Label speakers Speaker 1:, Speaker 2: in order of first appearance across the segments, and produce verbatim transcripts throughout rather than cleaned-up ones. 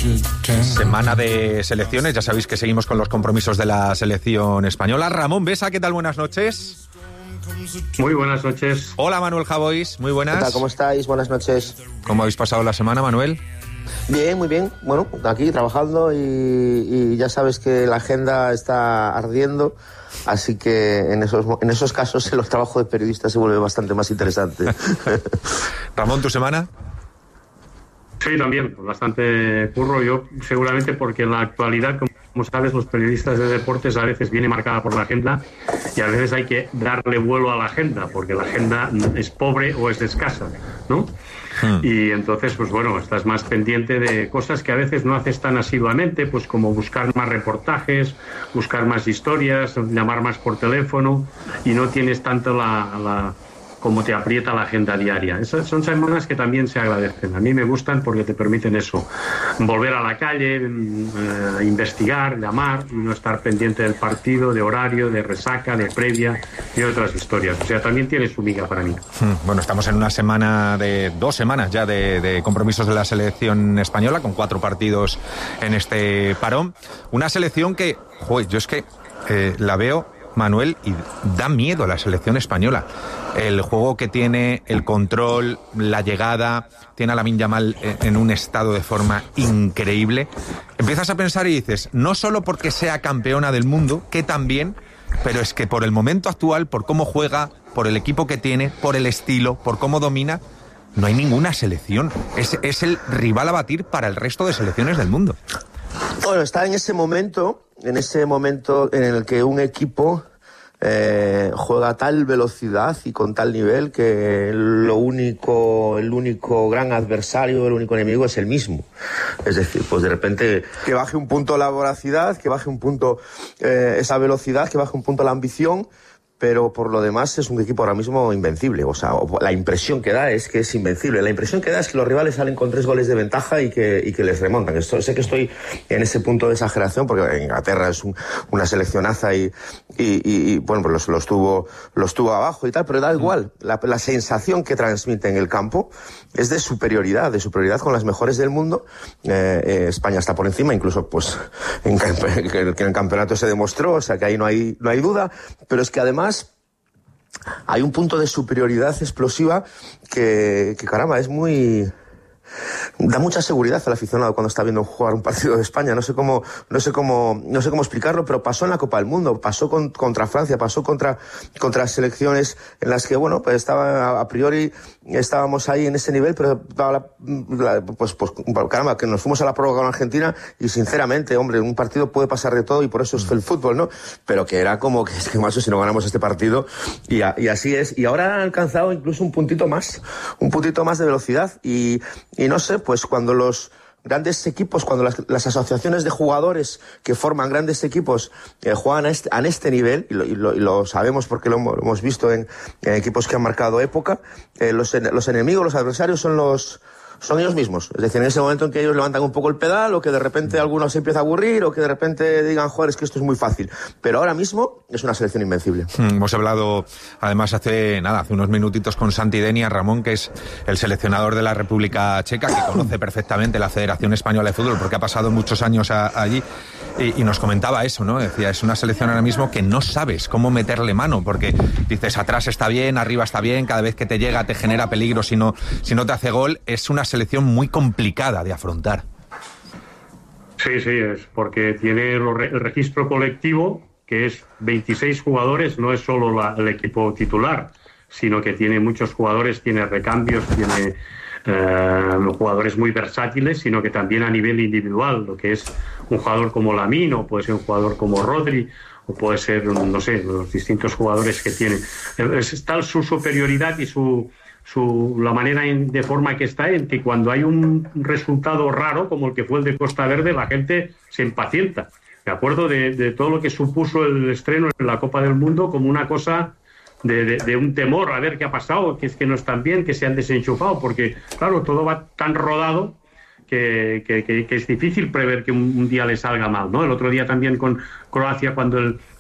Speaker 1: Semana de selecciones, ya sabéis que seguimos con los compromisos de la selección española. Ramón Besa, ¿qué tal? Buenas noches.
Speaker 2: Muy buenas noches.
Speaker 1: Hola, Manuel Javois, muy buenas.
Speaker 3: ¿Qué tal? ¿Cómo estáis? Buenas noches.
Speaker 1: ¿Cómo habéis pasado la semana, Manuel?
Speaker 3: Bien, muy bien. Bueno, aquí trabajando y, y ya sabes que la agenda está ardiendo, así que en esos, en esos casos el trabajo de periodista se vuelve bastante más interesante.
Speaker 1: Ramón, ¿tu semana?
Speaker 2: Sí, también, bastante curro. Yo seguramente porque en la actualidad, como sabes, los periodistas de deportes a veces viene marcada por la agenda y a veces hay que darle vuelo a la agenda porque la agenda es pobre o es escasa, ¿no? Hmm. Y entonces, pues bueno, estás más pendiente de cosas que a veces no haces tan asiduamente, pues como buscar más reportajes, buscar más historias, llamar más por teléfono y no tienes tanto la... la como te aprieta la agenda diaria. Esas son semanas que también se agradecen. A mí me gustan porque te permiten eso, volver a la calle, eh, investigar, llamar y no estar pendiente del partido, de horario, de resaca, de previa y otras historias. O sea, también tiene su miga para mí.
Speaker 1: Bueno, estamos en una semana de dos semanas ya de, de compromisos de la selección española, con cuatro partidos en este parón. Una selección que, joder, yo es que eh, la veo, Manuel, y da miedo a la selección española. El juego que tiene, el control, la llegada, tiene a Lamine Yamal en un estado de forma increíble. Empiezas a pensar y dices, no solo porque sea campeona del mundo, que también, pero es que por el momento actual, por cómo juega, por el equipo que tiene, por el estilo, por cómo domina, no hay ninguna selección. Es, es el rival a batir para el resto de selecciones del mundo.
Speaker 3: Bueno, está en ese momento, en ese momento en el que un equipo eh, juega a tal velocidad y con tal nivel que lo único, el único gran adversario, el único enemigo es el mismo. Es decir, pues de repente que baje un punto la voracidad, que baje un punto eh, esa velocidad, que baje un punto la ambición. Pero por lo demás es un equipo ahora mismo invencible. O sea, la impresión que da es que es invencible. La impresión que da es que los rivales salen con tres goles de ventaja y que, y que les remontan. Esto, sé que estoy en ese punto de exageración porque Inglaterra es un, una seleccionaza y, y, y, y bueno, pues los, los, tuvo, los tuvo abajo y tal, pero da igual. La, la sensación que transmite en el campo es de superioridad, de superioridad con las mejores del mundo. Eh, eh, España está por encima, incluso pues en, que en el campeonato se demostró, o sea que ahí no hay, no hay duda, pero es que además hay un punto de superioridad explosiva que, que caramba, es muy... da mucha seguridad al aficionado cuando está viendo jugar un partido de España. No sé cómo, no sé cómo, no sé cómo explicarlo, pero pasó en la Copa del Mundo, pasó con, contra Francia, pasó contra, contra selecciones en las que, bueno, pues estaba, a priori estábamos ahí en ese nivel, pero pues, pues caramba, que nos fuimos a la prórroga con Argentina y sinceramente, hombre, un partido puede pasar de todo y por eso es el fútbol, ¿no? Pero que era como que es que más o si no ganamos este partido y, a, y así es. Y ahora han alcanzado incluso un puntito más, un puntito más de velocidad y, y no sé, pues cuando los grandes equipos, cuando las, las asociaciones de jugadores que forman grandes equipos eh, juegan a este, a este nivel, y lo, y, lo, y lo sabemos porque lo hemos, lo hemos visto en, en equipos que han marcado época, eh, los, los enemigos, los adversarios son los son ellos mismos. Es decir, en ese momento en que ellos levantan un poco el pedal o que de repente alguno se empieza a aburrir o que de repente digan, joder, es que esto es muy fácil. Pero ahora mismo es una selección invencible.
Speaker 1: Hmm, hemos hablado además hace nada, hace unos minutitos con Santi Denia, Ramón, que es el seleccionador de la República Checa, que conoce perfectamente la Federación Española de Fútbol porque ha pasado muchos años a, allí y, y nos comentaba eso, ¿no? Decía, es una selección ahora mismo que no sabes cómo meterle mano porque dices, atrás está bien, arriba está bien, cada vez que te llega te genera peligro si no, si no te hace gol. Es una selección muy complicada de afrontar.
Speaker 2: Sí, sí, es porque tiene el registro colectivo, que es veintiséis jugadores, no es solo la, el equipo titular, sino que tiene muchos jugadores, tiene recambios, tiene eh, jugadores muy versátiles, sino que también a nivel individual, lo que es un jugador como Lamine, o puede ser un jugador como Rodri, o puede ser, no sé, los distintos jugadores que tiene. Es tal su superioridad y su Su, la manera en, de forma que está en que cuando hay un resultado raro como el que fue el de Costa Verde, la gente se impacienta. Me acuerdo de, de todo lo que supuso el estreno en la Copa del Mundo como una cosa de, de, de un temor a ver qué ha pasado, que es que no están bien, que se han desenchufado, porque claro, todo va tan rodado que, que, que, que es difícil prever que un, un día le salga mal, ¿no? El otro día también con Croacia, cuando el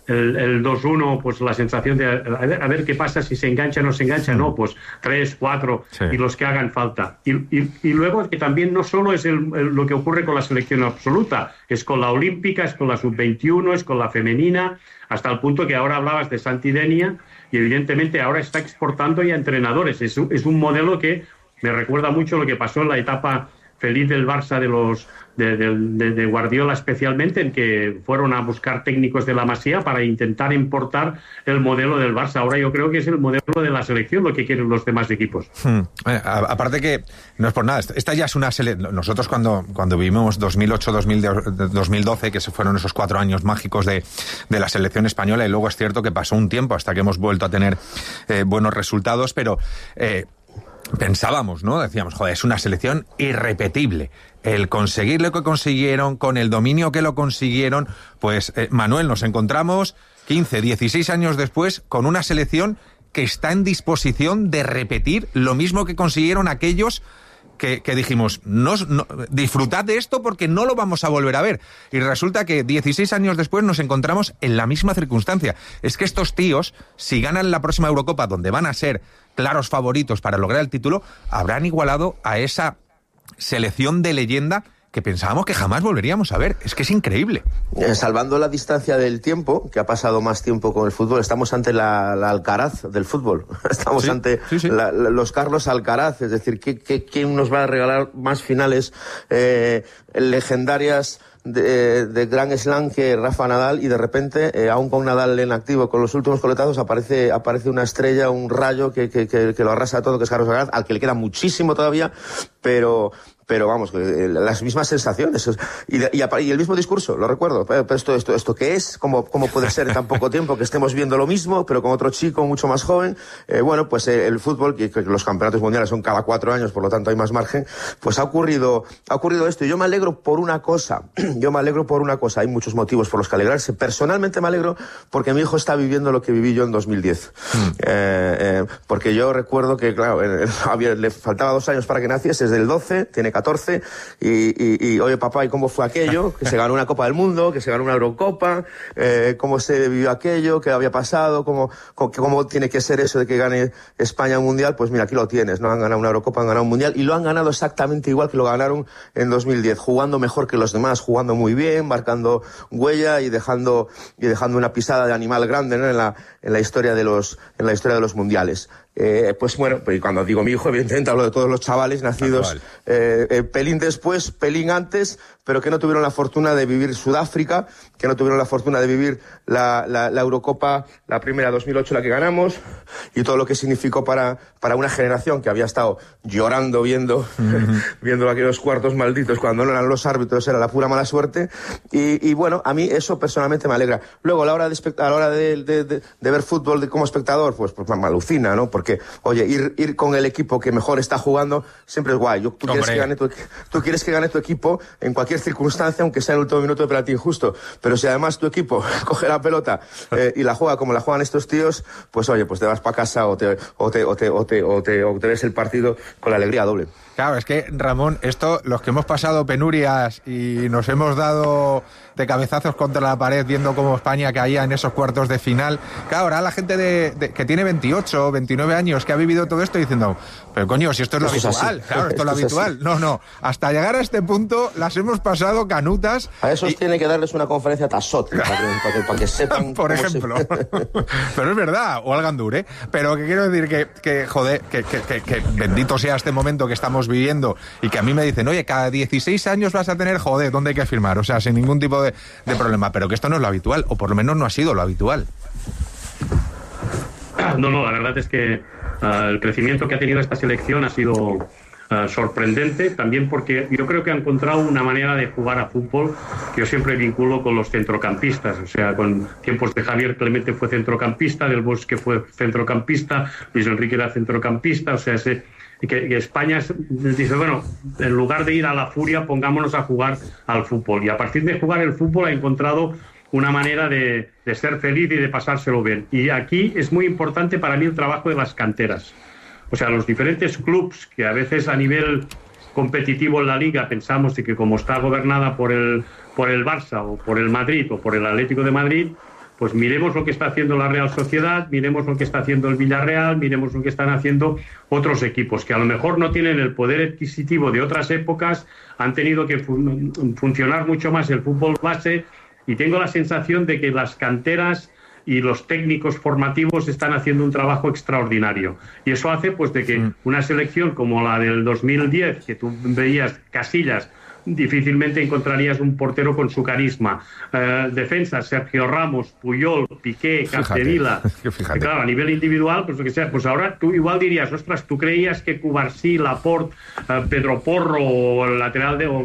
Speaker 2: el, el dos uno, pues la sensación de a ver, a ver qué pasa, si se engancha o no se engancha, no, pues tres, cuatro sí. y los que hagan falta. Y, y, y luego que también no solo es el, el, lo que ocurre con la selección absoluta, es con la olímpica, es con la sub veintiuno, es con la femenina, hasta el punto que ahora hablabas de Santi Denia y evidentemente ahora está exportando ya entrenadores. Es, es un modelo que me recuerda mucho lo que pasó en la etapa feliz del Barça de los de, de, de Guardiola especialmente, en que fueron a buscar técnicos de la Masía para intentar importar el modelo del Barça. Ahora yo creo que es el modelo de la selección lo que quieren los demás equipos.
Speaker 1: Hmm. Eh, aparte que no es por nada, esta ya es una selección. Nosotros cuando, cuando vivimos dos mil ocho dos mil doce, que se fueron esos cuatro años mágicos de, de la selección española, y luego es cierto que pasó un tiempo hasta que hemos vuelto a tener eh, buenos resultados, pero eh, pensábamos, ¿no? Decíamos, joder, es una selección irrepetible. El conseguir lo que consiguieron, con el dominio que lo consiguieron, pues, eh, Manuel, nos encontramos quince, dieciséis años después con una selección que está en disposición de repetir lo mismo que consiguieron aquellos que, que dijimos, no, no, disfrutad de esto porque no lo vamos a volver a ver. Y resulta que dieciséis años después nos encontramos en la misma circunstancia. Es que estos tíos, si ganan la próxima Eurocopa, donde van a ser claros favoritos para lograr el título, habrán igualado a esa selección de leyenda que pensábamos que jamás volveríamos a ver. Es que es increíble.
Speaker 3: Eh, salvando la distancia del tiempo, que ha pasado más tiempo con el fútbol, estamos ante la, la Alcaraz del fútbol. Estamos sí, ante sí, sí. La, la, los Carlos Alcaraz. Es decir, ¿qué, qué, ¿quién nos va a regalar más finales eh, legendarias de, de Grand Slam que Rafa Nadal? Y de repente, eh, aún con Nadal en activo, con los últimos coletazos, aparece aparece una estrella, un rayo que, que, que, que lo arrasa todo, que es Carlos Alcaraz, al que le queda muchísimo todavía, pero... pero vamos, las mismas sensaciones y, de, y, y el mismo discurso, lo recuerdo. Pero esto, esto, esto ¿qué es? ¿Cómo, cómo puede ser en tan poco tiempo que estemos viendo lo mismo, pero con otro chico mucho más joven? Eh, bueno, pues eh, el fútbol, que, que los campeonatos mundiales son cada cuatro años, por lo tanto hay más margen, pues ha ocurrido, ha ocurrido esto. Y yo me alegro por una cosa, yo me alegro por una cosa, hay muchos motivos por los que alegrarse. Personalmente me alegro porque mi hijo está viviendo lo que viví yo en dos mil diez. Mm. Eh, eh, porque yo recuerdo que, claro, eh, había, le faltaba dos años para que naciese, desde el doce, tiene catorce, y, y, y oye papá, ¿y cómo fue aquello? Que se ganó una Copa del Mundo, que se ganó una Eurocopa, eh, cómo se vivió aquello, qué había pasado, cómo, cómo, cómo tiene que ser eso de que gane España un Mundial. Pues mira, aquí lo tienes, ¿no? Han ganado una Eurocopa, han ganado un Mundial, y lo han ganado exactamente igual que lo ganaron en dos mil diez, jugando mejor que los demás, jugando muy bien, marcando huella y dejando, y dejando una pisada de animal grande, ¿no? en la, en la historia de los, en la historia de los mundiales. Eh, pues bueno, pues cuando digo mi hijo, evidentemente hablo de todos los chavales nacidos eh, eh, pelín después, pelín antes, pero que no tuvieron la fortuna de vivir Sudáfrica, que no tuvieron la fortuna de vivir la, la, la Eurocopa, la primera dos mil ocho, la que ganamos, y todo lo que significó para, para una generación que había estado llorando viendo, uh-huh. viendo aquellos cuartos malditos cuando no eran los árbitros, era la pura mala suerte. Y, y bueno, a mí eso personalmente me alegra. Luego, a la hora de, a la hora de, de, de, de ver fútbol de, como espectador, pues, pues me alucina, ¿no? Porque Porque, oye, ir, ir con el equipo que mejor está jugando siempre es guay. Yo, tú, quieres que gane tu, tú quieres que gane tu equipo en cualquier circunstancia, aunque sea en el último minuto de penalti injusto. Pero si además tu equipo coge la pelota eh, y la juega como la juegan estos tíos, pues oye, pues te vas para casa o te, o, te, o, te, o, te, o, te, o te ves el partido con la alegría doble.
Speaker 1: Claro, es que, Ramón, esto, los que hemos pasado penurias y nos hemos dado de cabezazos contra la pared viendo cómo España caía en esos cuartos de final, claro, ahora la gente de, de, que tiene veintiocho, veintinueve años, que ha vivido todo esto diciendo, pero coño, si esto es lo
Speaker 3: esto
Speaker 1: habitual,
Speaker 3: es
Speaker 1: claro, esto es lo habitual. No, no, hasta llegar a este punto las hemos pasado canutas.
Speaker 3: A esos
Speaker 1: y...
Speaker 3: tiene que darles una conferencia Tassot, para que, para que, para que sepan.
Speaker 1: Por ejemplo. Se... Pero es verdad, o al Gandur, ¿eh? Pero que quiero decir que, que joder, que, que, que, que bendito sea este momento que estamos viviendo y que a mí me dicen, oye, cada dieciséis años vas a tener, joder, ¿dónde hay que firmar? O sea, sin ningún tipo de, de problema, pero que esto no es lo habitual, o por lo menos no ha sido lo habitual.
Speaker 2: No, no, la verdad es que uh, el crecimiento que ha tenido esta selección ha sido uh, sorprendente, también porque yo creo que ha encontrado una manera de jugar a fútbol que yo siempre vinculo con los centrocampistas, o sea, con tiempos de Javier Clemente fue centrocampista, Del Bosque fue centrocampista, Luis Enrique era centrocampista, o sea, ese... Que, que España dice, bueno, en lugar de ir a la furia, pongámonos a jugar al fútbol. Y a partir de jugar el fútbol ha encontrado una manera de, de ser feliz y de pasárselo bien. Y aquí es muy importante para mí el trabajo de las canteras. O sea, los diferentes clubs que a veces a nivel competitivo en la Liga pensamos de que como está gobernada por el, por el Barça o por el Madrid o por el Atlético de Madrid, pues miremos lo que está haciendo la Real Sociedad, miremos lo que está haciendo el Villarreal, miremos lo que están haciendo otros equipos, que a lo mejor no tienen el poder adquisitivo de otras épocas, han tenido que fun- funcionar mucho más el fútbol base, y tengo la sensación de que las canteras y los técnicos formativos están haciendo un trabajo extraordinario. Y eso hace pues de que una selección como la del dos mil diez, que tú veías Casillas, difícilmente encontrarías un portero con su carisma. Eh, defensa, Sergio Ramos, Puyol, Piqué, Capdevila.
Speaker 1: Fíjate.
Speaker 2: Claro, a nivel individual, pues lo que sea, pues ahora tú igual dirías, ostras, tú creías que Cubarsí, Laporte, eh, Pedro Porro, o el lateral de o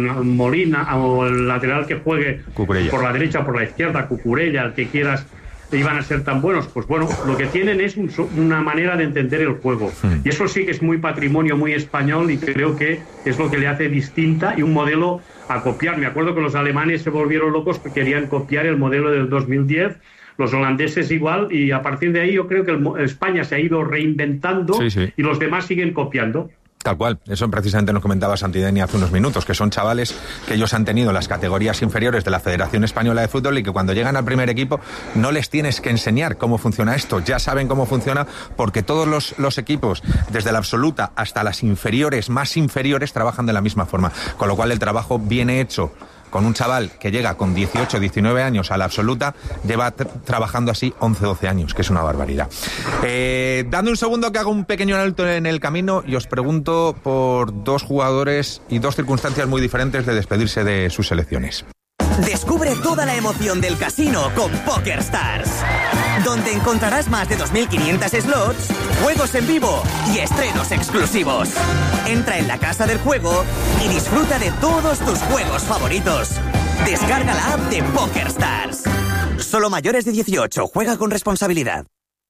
Speaker 2: Molina, o el lateral que juegue
Speaker 1: Cucurella
Speaker 2: por la derecha o por la izquierda, Cucurella, el que quieras, iban a ser tan buenos. Pues bueno, lo que tienen es un, una manera de entender el juego, mm. y eso sí que es muy patrimonio, muy español, y creo que es lo que le hace distinta y un modelo a copiar. Me acuerdo que los alemanes se volvieron locos porque querían copiar el modelo del dos mil diez, los holandeses igual, y a partir de ahí yo creo que el, España se ha ido reinventando, sí, sí. y los demás siguen copiando.
Speaker 1: Tal cual, eso precisamente nos comentaba Santideni hace unos minutos, que son chavales que ellos han tenido las categorías inferiores de la Federación Española de Fútbol y que cuando llegan al primer equipo no les tienes que enseñar cómo funciona esto, ya saben cómo funciona porque todos los, los equipos, desde la absoluta hasta las inferiores, más inferiores, trabajan de la misma forma, con lo cual el trabajo viene hecho. Con un chaval que llega con dieciocho, diecinueve años a la absoluta, lleva tra- trabajando así once, doce años, que es una barbaridad. Eh, dando un segundo que hago un pequeño alto en el camino y os pregunto por dos jugadores y dos circunstancias muy diferentes de despedirse de sus selecciones.
Speaker 4: Descubre toda la emoción del casino con PokerStars, donde encontrarás más de dos mil quinientos slots, juegos en vivo y estrenos exclusivos. Entra en la casa del juego y disfruta de todos tus juegos favoritos. Descarga la app de PokerStars. Solo mayores de dieciocho. Juega con responsabilidad.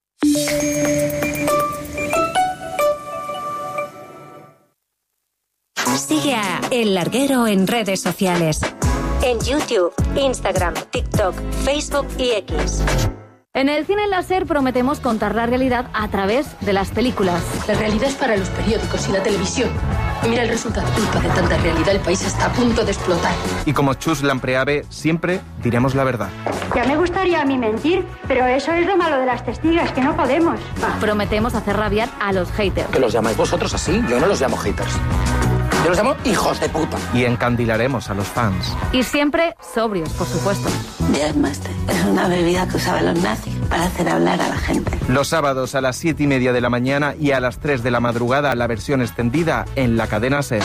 Speaker 5: Sigue a El Larguero en redes sociales. En YouTube, Instagram, TikTok, Facebook y X.
Speaker 6: En el cine láser prometemos contar la realidad a través de las películas.
Speaker 7: La realidad es para los periódicos y la televisión. Y mira el resultado. Culpa de tanta realidad, el país está a punto de explotar.
Speaker 8: Y como Chus Lampreave, siempre diremos la verdad.
Speaker 9: Ya me gustaría a mí mentir, pero eso es lo malo de las testigas, que no podemos.
Speaker 6: Prometemos hacer rabiar a los haters.
Speaker 10: ¿Que los llamáis vosotros así? Yo no los llamo haters. Yo los llamo hijos de puta.
Speaker 8: Y encandilaremos a los fans.
Speaker 6: Y siempre sobrios, por supuesto.
Speaker 11: Beermaster es una bebida que usaban los nazis para hacer hablar a la gente.
Speaker 8: Los sábados a las siete y media de la mañana y a las tres de la madrugada la versión extendida en la cadena SER.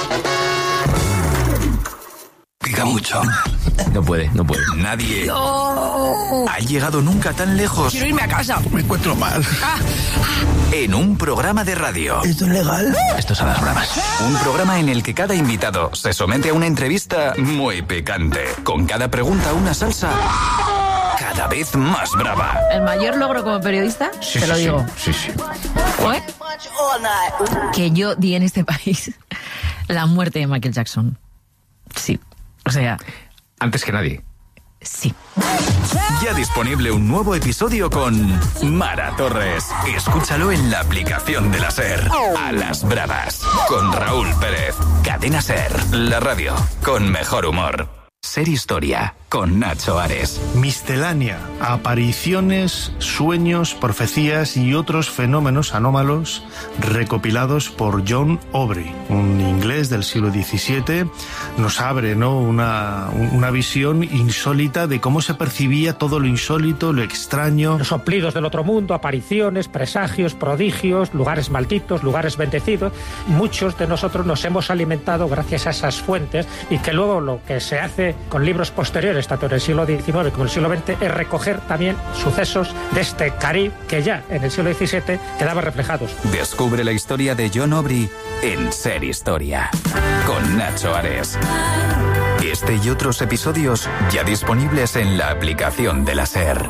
Speaker 12: Pica mucho.
Speaker 13: No puede, no puede.
Speaker 12: Nadie no. ha llegado nunca tan lejos.
Speaker 11: Quiero irme a casa.
Speaker 12: Me encuentro mal. Ah. En un programa de radio.
Speaker 11: ¿Esto es legal?
Speaker 12: Esto son las bravas. Un programa en el que cada invitado se somete a una entrevista muy picante. Con cada pregunta una salsa cada vez más brava.
Speaker 14: El mayor logro como periodista,
Speaker 12: sí,
Speaker 14: te
Speaker 12: sí,
Speaker 14: lo digo.
Speaker 12: Sí, sí.
Speaker 14: ¿Fue? Que yo di en este país la muerte de Michael Jackson. Sí. O sea...
Speaker 13: Antes que nadie.
Speaker 14: Sí.
Speaker 12: Ya disponible un nuevo episodio con Mara Torres. Escúchalo en la aplicación de la SER. A las bravas. Con Raúl Pérez. Cadena SER. La radio. Con mejor humor. Ser Historia. Con Nacho Ares.
Speaker 15: Miscelánea, apariciones, sueños, profecías y otros fenómenos anómalos recopilados por John Aubrey, un inglés del siglo diecisiete. Nos abre, ¿no?, una, una visión insólita de cómo se percibía todo lo insólito, lo extraño.
Speaker 16: Los soplidos del otro mundo, apariciones, presagios, prodigios, lugares malditos, lugares bendecidos. Muchos de nosotros nos hemos alimentado gracias a esas fuentes y que luego lo que se hace con libros posteriores, tanto en el siglo diecinueve como en el siglo veinte, es recoger también sucesos de este Caribe que ya en el siglo diecisiete quedaban reflejados.
Speaker 12: Descubre la historia de John Aubrey en Ser Historia, con Nacho Ares. Este y otros episodios ya disponibles en la aplicación de la SER.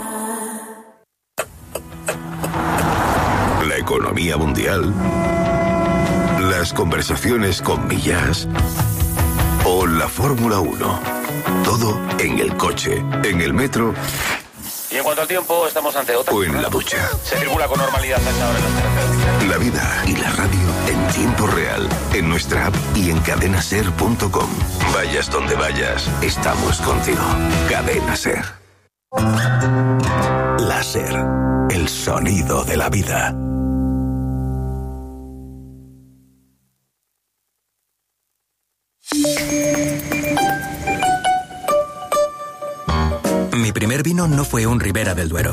Speaker 17: La economía mundial, las conversaciones con Millás o la Fórmula uno. Todo en el coche, en el metro.
Speaker 18: Y en cuanto al tiempo, estamos ante otra.
Speaker 17: O en la ducha.
Speaker 18: Se circula con normalidad a esta hora en las carreteras.
Speaker 17: La vida y la radio en tiempo real, en nuestra app y en cadena ser punto com. Vayas donde vayas, estamos contigo. Cadena SER. a SER, el sonido de la vida.
Speaker 19: Mi primer vino no fue un Ribera del Duero.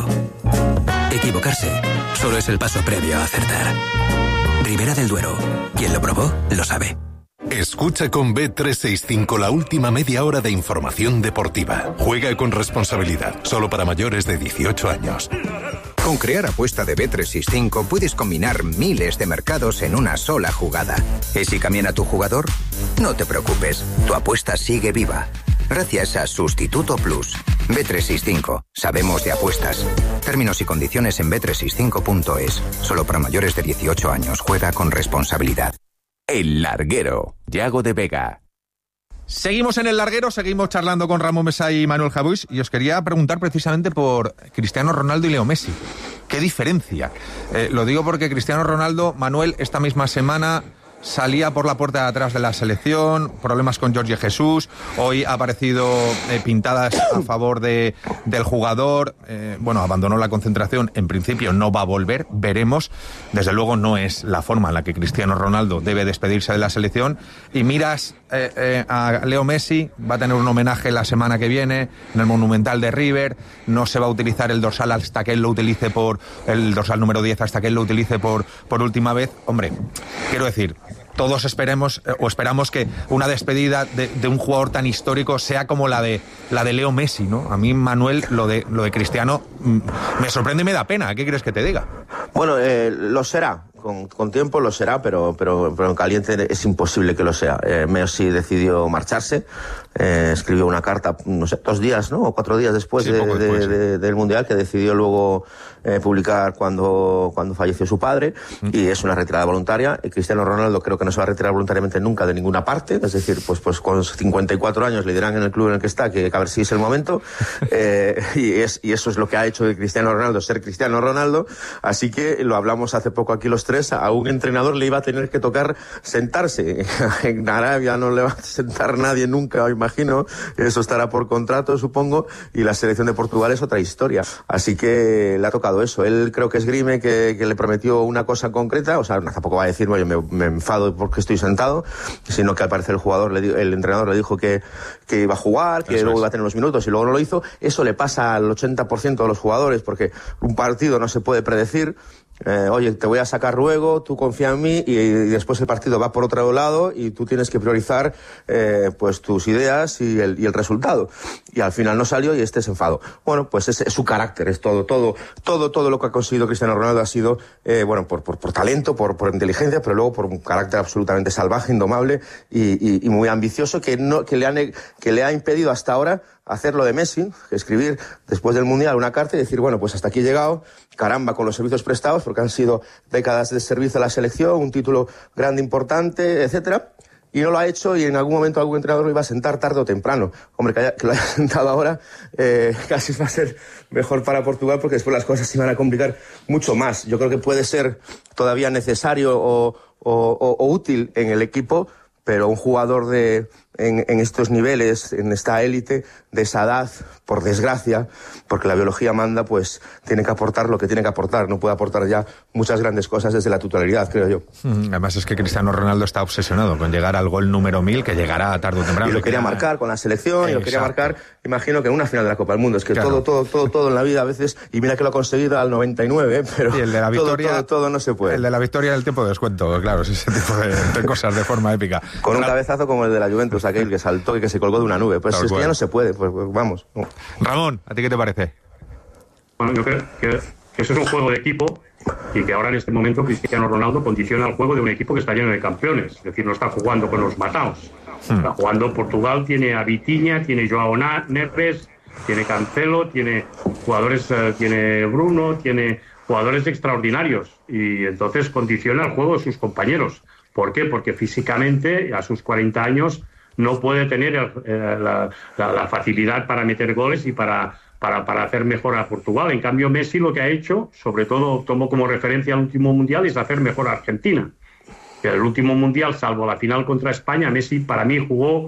Speaker 19: Equivocarse solo es el paso previo a acertar. Ribera del Duero. Quien lo probó, lo sabe.
Speaker 17: Escucha con B trescientos sesenta y cinco la última media hora de información deportiva. Juega con responsabilidad, solo para mayores de dieciocho años.
Speaker 20: Con Crear Apuesta de B trescientos sesenta y cinco puedes combinar miles de mercados en una sola jugada. ¿Y si cambian a tu jugador? No te preocupes, tu apuesta sigue viva. Gracias a Sustituto Plus. B trescientos sesenta y cinco. Sabemos de apuestas. Términos y condiciones en B trescientos sesenta y cinco punto es. Solo para mayores de dieciocho años. Juega con responsabilidad.
Speaker 12: El Larguero. Yago de Vega.
Speaker 1: Seguimos en El Larguero, seguimos charlando con Ramón Mesa y Manuel Jauix, y os quería preguntar precisamente por Cristiano Ronaldo y Leo Messi. ¿Qué diferencia? Eh, lo digo porque Cristiano Ronaldo, Manuel, esta misma semana salía por la puerta de atrás de la selección, problemas con Jorge Jesús, hoy ha aparecido eh, pintadas a favor de, del jugador, eh, bueno, abandonó la concentración, en principio no va a volver, veremos, desde luego no es la forma en la que Cristiano Ronaldo debe despedirse de la selección, y miras eh, eh, a Leo Messi, va a tener un homenaje la semana que viene en el Monumental de River, no se va a utilizar el dorsal hasta que él lo utilice por, el dorsal número diez hasta que él lo utilice por, por última vez, hombre, quiero decir, todos esperemos eh, o esperamos que una despedida de, de un jugador tan histórico sea como la de la de Leo Messi, ¿no? A mí, Manuel, lo de lo de Cristiano mm, me sorprende y me da pena. ¿Qué crees que te diga?
Speaker 3: Bueno, eh, lo será. Con, con tiempo lo será, pero, pero, pero en caliente es imposible que lo sea. Eh, Messi decidió marcharse, eh, escribió una carta, no sé, dos días, ¿no? O cuatro días después, sí, de, después de, sí. de, del Mundial, que decidió luego eh, publicar cuando, cuando falleció su padre, mm. y es una retirada voluntaria. Y Cristiano Ronaldo creo que no se va a retirar voluntariamente nunca de ninguna parte, es decir, pues, pues con cincuenta y cuatro años le dirán en el club en el que está que a ver si es el momento, eh, y, es, y eso es lo que ha hecho de Cristiano Ronaldo ser Cristiano Ronaldo, así que lo hablamos hace poco aquí los tres, a un entrenador le iba a tener que tocar sentarse. En Arabia no le va a sentar nadie nunca, imagino. Eso estará por contrato, supongo. Y la selección de Portugal es otra historia. Así que le ha tocado eso. Él creo que esgrime que, que le prometió una cosa concreta. O sea, tampoco va a decir, oye, me, me enfado porque estoy sentado. Sino que al parecer el jugador, le, el entrenador le dijo que, que iba a jugar, que eso luego es. Iba a tener unos minutos y luego no lo hizo. Eso le pasa al ochenta por ciento de los jugadores porque un partido no se puede predecir. Eh, oye, te voy a sacar luego, tú confía en mí, y, y después el partido va por otro lado y tú tienes que priorizar eh, pues tus ideas y el, y el resultado. Y al final no salió y este se enfadó. Bueno, pues es, es su carácter, es todo, todo, todo, todo lo que ha conseguido Cristiano Ronaldo ha sido eh, bueno, por, por, por talento, por, por inteligencia, pero luego por un carácter absolutamente salvaje, indomable y, y, y muy ambicioso que no, que le han, que le ha impedido hasta ahora hacer lo de Messi, escribir después del Mundial una carta y decir, bueno, pues hasta aquí he llegado, caramba, con los servicios prestados, porque han sido décadas de servicio a la selección, un título grande, importante, etcétera, y no lo ha hecho y en algún momento algún entrenador lo iba a sentar tarde o temprano. Hombre, que, haya, que lo haya sentado ahora eh, casi va a ser mejor para Portugal porque después las cosas se van a complicar mucho más. Yo creo que puede ser todavía necesario o, o, o, o útil en el equipo, pero un jugador de en, en estos niveles, en esta élite, de esa edad, por desgracia, porque la biología manda, pues tiene que aportar lo que tiene que aportar. No puede aportar ya muchas grandes cosas desde la titularidad, creo yo.
Speaker 1: Además es que Cristiano Ronaldo está obsesionado con llegar al gol número mil, que llegará tarde o temprano.
Speaker 3: Y lo quería marcar con la selección, Exacto. y lo quería marcar, imagino que en una final de la Copa del Mundo. Es que claro. todo, todo, todo, todo en la vida a veces, y mira que lo ha conseguido al noventa y nueve, pero
Speaker 1: y el de la victoria,
Speaker 3: todo, todo, todo no se puede.
Speaker 1: El de la victoria del tiempo de descuento, claro, es ese tipo de, de cosas de forma épica.
Speaker 3: Con un cabezazo como el de la Juventus, aquel que saltó y que se colgó de una nube. Pues es que ya no se puede, pues, pues vamos.
Speaker 1: Ramón, ¿a ti qué te parece?
Speaker 2: Bueno, yo creo que, que eso es un juego de equipo y que ahora en este momento Cristiano Ronaldo condiciona el juego de un equipo que está lleno de campeones. Es decir, no está jugando con los mataos. Hmm. Está jugando Portugal, tiene a Vitinha, tiene Joao Neves, tiene Cancelo, tiene jugadores, eh, tiene Bruno, tiene jugadores extraordinarios y entonces condiciona el juego de sus compañeros. ¿Por qué? Porque físicamente a sus cuarenta años no puede tener el, eh, la, la, la facilidad para meter goles y para, para, para hacer mejor a Portugal. En cambio, Messi lo que ha hecho, sobre todo tomo como referencia al último Mundial, es hacer mejor a Argentina. El último Mundial, salvo la final contra España, Messi para mí jugó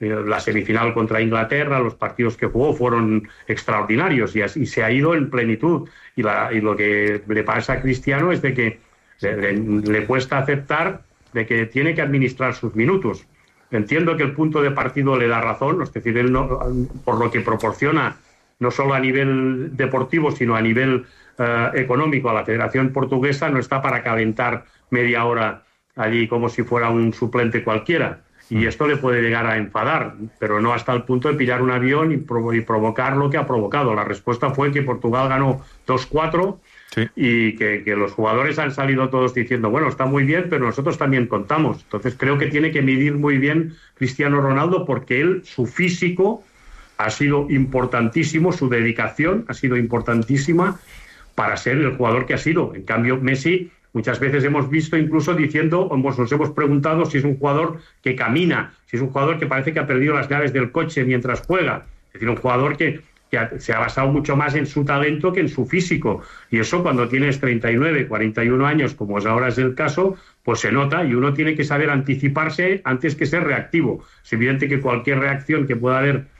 Speaker 2: la semifinal contra Inglaterra, los partidos que jugó fueron extraordinarios y, así, y se ha ido en plenitud. Y, la, y lo que le pasa a Cristiano es de que le, le, le cuesta aceptar de que tiene que administrar sus minutos. Entiendo que el punto de partido le da razón, es decir, él no, por lo que proporciona, no solo a nivel deportivo, sino a nivel uh, económico a la Federación Portuguesa, no está para calentar media hora allí como si fuera un suplente cualquiera. Y esto le puede llegar a enfadar, pero no hasta el punto de pillar un avión y, provo- y provocar lo que ha provocado. La respuesta fue que Portugal ganó dos cuatro sí. y que, que los jugadores han salido todos diciendo, bueno, está muy bien, pero nosotros también contamos. Entonces creo que tiene que medir muy bien Cristiano Ronaldo, porque él, su físico ha sido importantísimo, su dedicación ha sido importantísima para ser el jugador que ha sido. En cambio, Messi... Muchas veces hemos visto incluso diciendo, hemos, nos hemos preguntado si es un jugador que camina, si es un jugador que parece que ha perdido las llaves del coche mientras juega. Es decir, un jugador que, que ha, se ha basado mucho más en su talento que en su físico. Y eso cuando tienes treinta y nueve, cuarenta y uno años, como es ahora es el caso, pues se nota y uno tiene que saber anticiparse antes que ser reactivo. Es evidente que cualquier reacción que pueda haber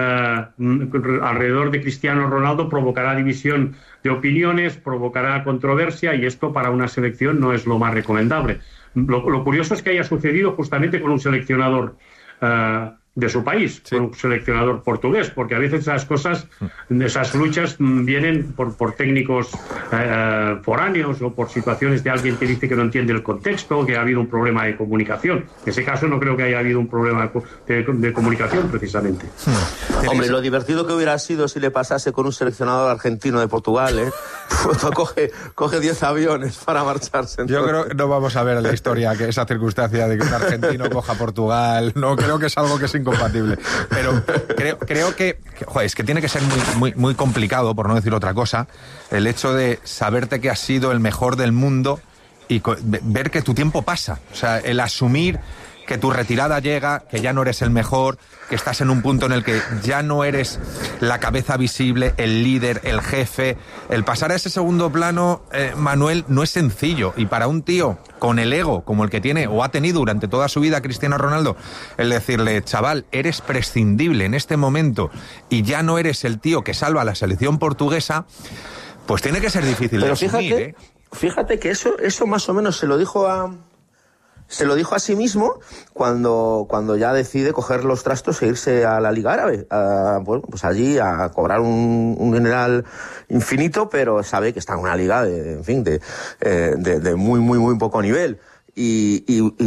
Speaker 2: Uh, alrededor de Cristiano Ronaldo provocará división de opiniones, provocará controversia, y esto para una selección no es lo más recomendable. Lo, lo curioso es que haya sucedido justamente con un seleccionador uh, de su país, sí. con un seleccionador portugués, porque a veces esas cosas, esas luchas vienen por, por técnicos uh, foráneos o por situaciones de alguien que dice que no entiende el contexto, que ha habido un problema de comunicación. En ese caso no creo que haya habido un problema de, de, de comunicación, precisamente.
Speaker 3: Hmm. Hombre, lo divertido que hubiera sido si le pasase con un seleccionador argentino de Portugal, ¿eh? coge, coge diez aviones para marcharse. Entonces.
Speaker 1: Yo creo que no vamos a ver en la historia que esa circunstancia de que un argentino coja Portugal, no creo que es algo que es incompatible. Pero creo, creo que, que joder, es que tiene que ser muy, muy, muy complicado, por no decir otra cosa, el hecho de saberte que has sido el mejor del mundo y co- ver que tu tiempo pasa. O sea, el asumir que tu retirada llega, que ya no eres el mejor, que estás en un punto en el que ya no eres la cabeza visible, el líder, el jefe. El pasar a ese segundo plano, eh, Manuel, no es sencillo. Y para un tío con el ego como el que tiene o ha tenido durante toda su vida Cristiano Ronaldo, el decirle, chaval, eres prescindible en este momento y ya no eres el tío que salva a la selección portuguesa, pues tiene que ser difícil
Speaker 3: Pero
Speaker 1: de asumir,
Speaker 3: fíjate,
Speaker 1: ¿eh?
Speaker 3: Fíjate que eso, eso más o menos se lo dijo a... Se lo dijo a sí mismo cuando, cuando ya decide coger los trastos e irse a la Liga Árabe. A, bueno, pues allí a cobrar un, un dineral infinito, pero sabe que está en una liga de, en fin, de, de, de muy, muy, muy poco nivel. Y, y, y